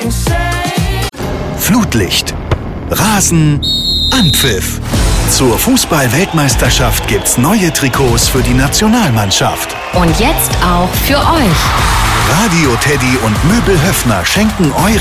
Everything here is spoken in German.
Flutlicht, Rasen, Anpfiff. Zur Fußball-Weltmeisterschaft gibt's neue Trikots für die Nationalmannschaft. Und jetzt auch für euch. Radio Teddy und Möbel Höffner schenken euch